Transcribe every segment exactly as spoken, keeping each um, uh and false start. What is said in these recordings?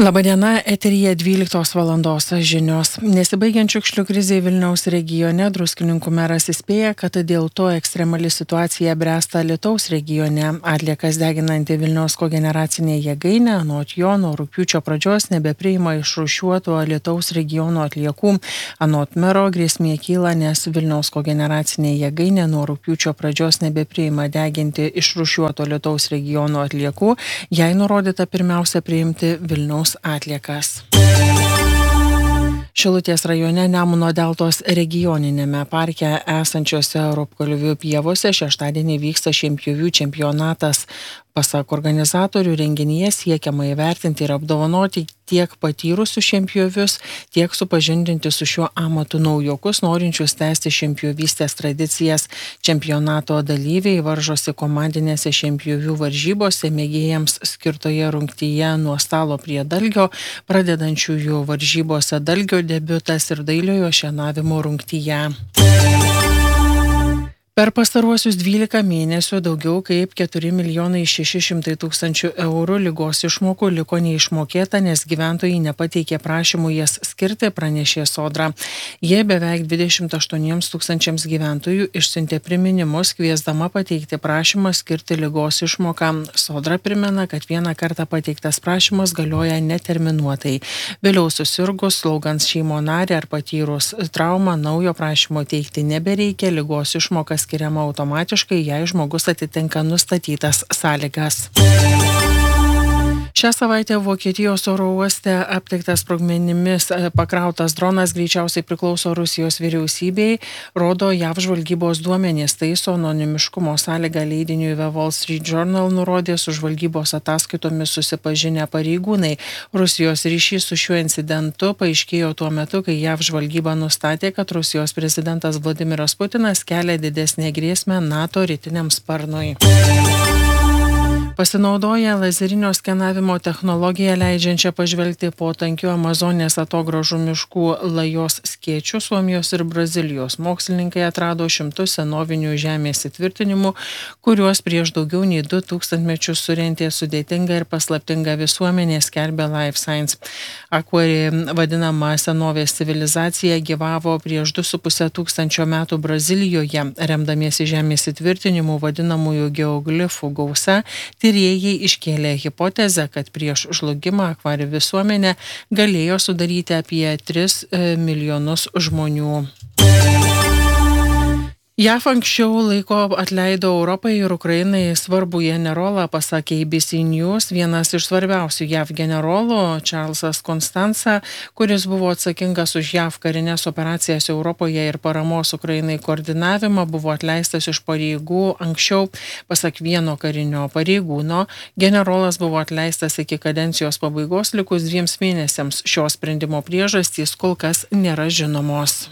Labadiena, eteryje dvyliktos valandos žinios. Nesibaigiant šiukšlių krizei Vilniaus regione, Druskininkų meras įspėja, kad dėl to ekstremali situacija bręsta Alytaus regione. Atliekas deginanti Vilniaus kogeneracinė jėgainė, anot jo, nuo rugpjūčio pradžios nebepriima išrūšiuotų Alytaus regiono atliekų. Anot mero grėsmė kyla, nes Vilniaus kogeneracinė jėgainė nuo rugpjūčio pradžios nebepriima deginti išrūšiuotų Alytaus regiono atliekų, jai nurodyta pirmiausia priimti Vilniaus atliekas. Šilutės rajone Nemuno deltos regioninėme parke esančiose Ropkalvių pievose šeštadienį vyksta šienpjovių čempionatas. Pasak organizatorių, renginyje siekiama įvertinti ir apdovanoti tiek patyrusius šienpjovius, tiek supažindinti su šiuo amatu naujokus, norinčius tęsti šienpjovystės tradicijas. Čempionato dalyviai varžosi komandinėse šienpjovių varžybose mėgėjams skirtoje rungtyje nuo stalo prie dalgio, pradedančiųjų varžybose dalgio debiutas ir dailiojo šienavimo rungtyje. Per pastaruosius dvylika mėnesių daugiau kaip keturi milijonai šeši šimtai tūkstančių eurų ligos išmokų liko neišmokėta, nes gyventojai nepateikė prašymų jas skirti, pranešė Sodra. Jie beveik dvidešimt aštuoniems tūkstančiams gyventojų išsiuntė priminimus, kviesdama pateikti prašymą skirti ligos išmoką. Sodra primena, kad vieną kartą pateiktas prašymas galioja neterminuotai. Vėliau susirgus, slaugant šeimo narį ar patyrus traumą, naujo prašymo teikti nebereikia, ligos išmokas skiriama automatiškai, jei žmogus atitinka nustatytas sąlygas. Šią savaitę Vokietijos oro uoste aptiktas sprogmenimis pakrautas dronas greičiausiai priklauso Rusijos vyriausybei, rodo J A V žvalgybos duomenys, taiso anonimiškumo sąlygą leidiniui The Wall Street Journal nurodė su žvalgybos ataskaitomis susipažinę pareigūnai. Rusijos ryšys su šiuo incidentu paaiškėjo tuo metu, kai J A V žvalgyba nustatė, kad Rusijos prezidentas Vladimiras Putinas kelia didesnę grėsmę NATO rytiniam sparnui. Pasinaudoję lazerinio skenavimo technologiją leidžiančią pažvelgti po tankiu Amazonės atogražų miškų lajos skėčių, Suomijos ir Brazilijos mokslininkai atrado šimtus senovinių žemės įtvirtinimų, kuriuos prieš daugiau nei du tūkstantmečius surentė sudėtinga ir paslaptinga visuomenė, skelbia Life Science. Akvari vadinama senovės civilizacija gyvavo prieš du su puse tūkstančio metų Brazilijoje, remdamiesi žemės įtvirtinimų vadinamųjų geoglifų gausa. Tyrėjai iškėlė hipotezę, kad prieš žlugimą akvari visuomenė galėjo sudaryti apie tris milijonus žmonių. J A V anksčiau laiko atleido Europai ir Ukrainai svarbų generolą, pasakė A B C News. Vienas iš svarbiausių J A V generolų, Charlesas Constanza, kuris buvo atsakingas už J A V karinės operacijas Europoje ir paramos Ukrainai koordinavimą, buvo atleistas iš pareigų anksčiau. Pasak vieno karinio pareigūno, generolas buvo atleistas iki kadencijos pabaigos likus dviems mėnesiams. Šio sprendimo priežastys kol kas nėra žinomos.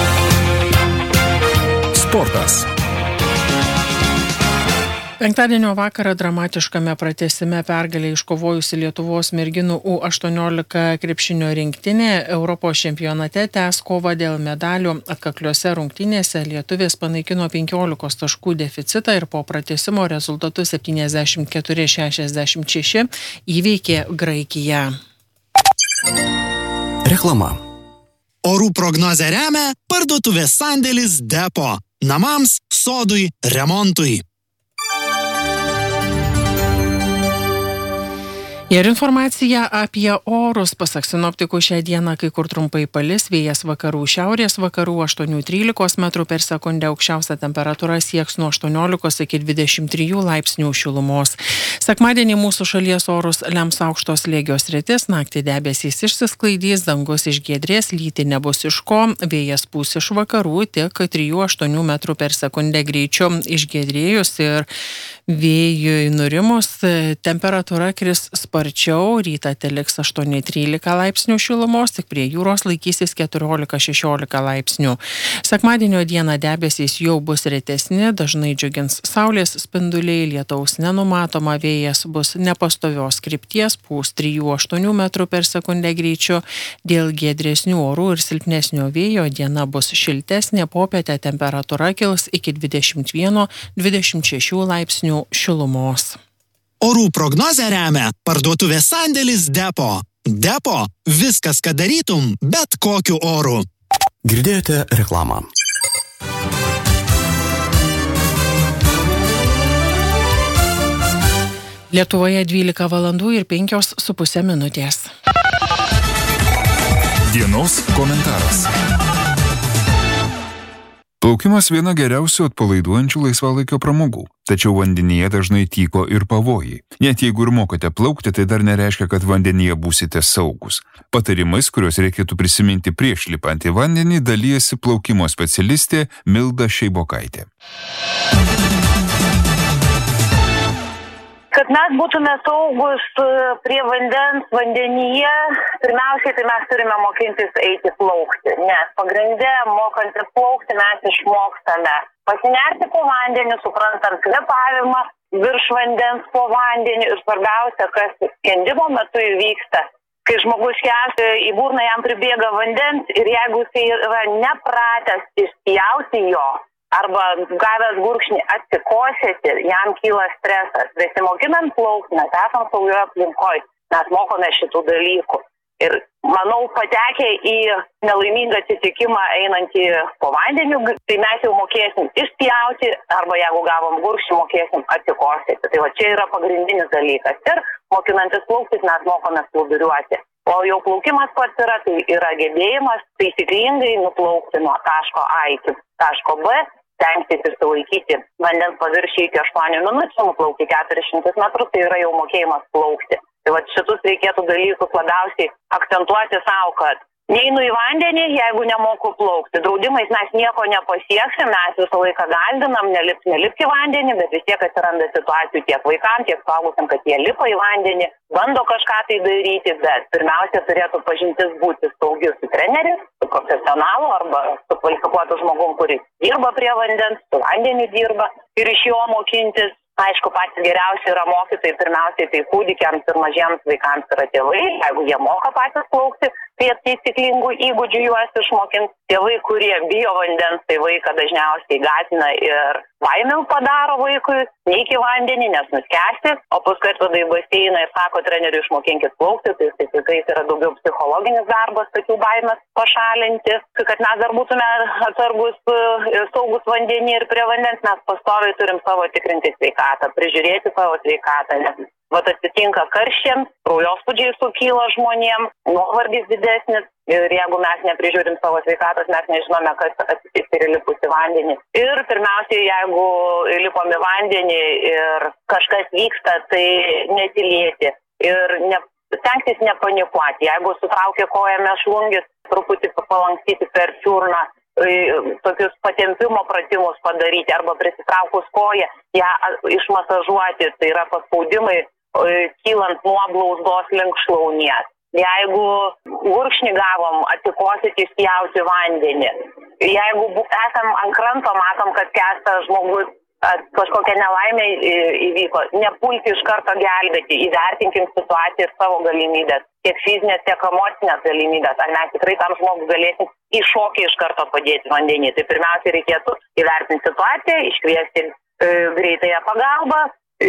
Sportas. Penktadienio vakarą dramatiškame pratęsime pergalę iškovojusi Lietuvos merginų U aštuoniolika krepšinio rinktinė Europos čempionate tęs kovą dėl medalių. Atkakliuose rungtynėse lietuvės panaikino penkiolikos taškų deficitą ir po pratęsimo rezultatu septyniasdešimt keturi šešiasdešimt šeši įveikė Graikiją. Reklama. Orų prognozę remia parduotuvės sandėlis Depo. Namams, sodui, remontui. Ir informacija apie orus. Pasak sinoptikų, šią dieną kai kur trumpai palis, vėjas vakarų šiaurės vakarų aštuoni trylikos metrų per sekundę, aukščiausia temperatūra sieks nuo aštuoniolikos iki dvidešimt trijų laipsnių šilumos. Sekmadienį mūsų šalies orus lems aukštos slėgio sritis, naktį debesys išsisklaidys, dangus išgiedrės, lyti nebus iš ko, vėjas pūs iš vakarų tik trijų aštuonių metrų per sekundę greičiu. Išgiedrėjus ir vėjui nurimus, temperatūra kris sparčiau, rytą teliks aštuoni trylika laipsnių šilumos, tik prie jūros laikysis keturiolika šešiolika laipsnių. Sekmadienio dieną debesys jau bus retesni, dažnai džiugins saulės spinduliai, lietaus nenumatoma, vėjas bus nepastovios krypties, pūs trijų aštuonių metrų per sekundę greičiu. Dėl giedresnių orų ir silpnesnio vėjo diena bus šiltesnė, popietę temperatūra kils iki dvidešimt vieno dvidešimt šešių laipsnių šilumos. Orų prognozę remia parduotuvės sandėlis Depo. Depo. Viskas, ką darytum, bet kokiu oru. Girdėjote reklamą. Lietuvoje dvylika valandų ir penkios su pusė minutės. Dienos komentaras. Plaukimas viena geriausių atpalaiduojančių laisvalaikio pramogų, tačiau vandenyje dažnai tyko ir pavojai. Net jeigu ir mokate plaukti, tai dar nereiškia, kad vandenyje būsite saugus. Patarimais, kuriuos reikėtų prisiminti prieš lipant į vandenį, dalijasi plaukimo specialistė Milda Šeibokaitė. Kad mes būtume saugus prie vandens, vandenyje, pirmiausiai tai mes turime mokintis eiti plaukti, nes pagrinde mokantis plaukti mes išmokstame pasinerti po vandeniu, suprantant kvėpavimą virš vandens po vandeniu ir svarbiausia, kas skendimo metu įvyksta. Kai žmogus skęsta, į burną jam pribėga vandens ir jeigu jis yra nepratęs išspjauti jo, arba gavęs gurkšnį atsikosėti, jam kyla stresas. Besimokinant plaukti, mes esam saugioje aplinkoje, mes mokome šitų dalykų. Ir manau, patekę į nelaimingą atsitikimą einantį po vandeniu, tai mes jau mokėsim išspjauti, arba jeigu gavom gurkšnį, mokėsim atsikosėti. Tai va čia yra pagrindinis dalykas. Ir mokinantis plauktis mes mokome plūduriuoti. O jau plaukimas pats yra, tai yra gebėjimas taisyklingai nuplaukti nuo taško A iki taško B, stengtis išsilaikyti vandens paviršių iki aštuonių minučių, nuplaukti keturis šimtus metrų, tai yra jau mokėjimas plaukti. Tai va šitus reikėtų dalykus labiausiai akcentuoti savo, kad neinu į vandenį, jeigu nemoku plaukti. Draudimais mes nieko nepasieksim, mes visą laiką galdinam, nelip, nelipti į vandenį, bet vis tiek atsiranda situacijų tiek vaikam, tiek suaugusiam, kad jie lipa į vandenį, bando kažką tai daryti, bet pirmiausia turėtų pažintis būti saugi su treneriu, su profesionalu arba su kvalifikuotu žmogum, kuris dirba prie vandens, su vandeniu dirba ir iš jo mokintis. Aišku, patys geriausi yra mokytojai, pirmiausiai tai kūdikiams ir mažiems vaikams yra tėvai, jeigu jie moka patys plaukti, tai taisyklingų įgūdžių juos išmokins. Tėvai, kurie bijo vandens, tai vaiką dažniausiai gąsdina ir baimių padaro vaikui, neik į vandenį, nes nuskęsti, o paskui atveda į baseiną ir sako treneriui išmokinkit plaukti, tai tai tikrai yra daugiau psichologinis darbas, tokių baimės pašalinti, kad mes dar būtume atsargus ir saugus vandenį ir prie vandens, mes pastoviai turim savo tikrinti sveikatą, prižiūrėti savo sveikatą, nes vat atsitinka karščiams, kraujospūdžiai sukyla žmonėm, nuovargis didesnis ir jeigu mes neprižiūrim savo sveikatos, mes nežinome, kas atsitiks ir įlipus į vandenį. Ir pirmiausiai, jeigu įlipom į vandenį ir kažkas vyksta, tai netylėti ir ne, stengtis nepanikuoti. Jeigu sutraukia koją mėšlungis, truputį palankstyti per čiurną, tokius patempimo pratimus padaryti arba prisitraukus koją, ją išmasažuoti, tai yra paspaudimai kylant nuo blauzdos link šlaunies. Jeigu gurkšnį gavom, atsikosėti, išspjauti vandenį. Jeigu esam ant kranto, matom, kad skęsta žmogus, kažkokia nelaimė įvyko, nepulti iš karto gelbėti, įvertinkim situaciją ir savo galimybės, tiek fizinės, tiek emocinės galimybės, ar mes tikrai tam žmogui galėsim iššokį iš karto padėti vandenį. Tai pirmiausia reikėtų įvertinti situaciją, iškviesti e, greitąją pagalbą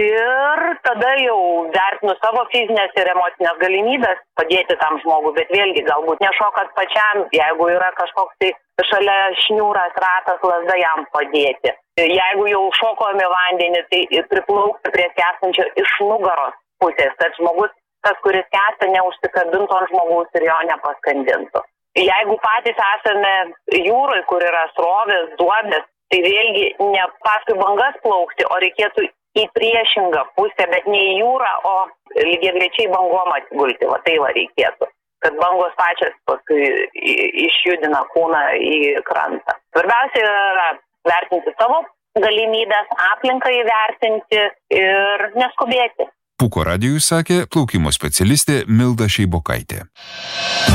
ir tada jau vertinu savo fizinės ir emocinės galimybės padėti tam žmogui, bet vėlgi galbūt nešokat pačiam, jeigu yra kažkoks tai šalia šniūras, ratas, lazda jam padėti. Jeigu jau šokom į vandenį, tai priplaukti prie skęstančio iš nugaros pusės, kad žmogus, tas, kuris skęsta, neužsikabintų ant žmogaus ir jo nepaskandintų. Jeigu patys esame jūroje, kur yra srovės, duobės, tai vėlgi ne paskui bangas plaukti, o reikėtų į priešingą pusę, bet ne į jūrą, o lygiagrečiai bangom atsigulti. Va tai va reikėtų, kad bangos pačios paskui išjudina kūną į krantą. Svarbiausia yra vertinti savo galimybės, aplinką įvertinti ir neskubėti. Pūko radijui sakė plaukimo specialistė Milda Šeibokaitė.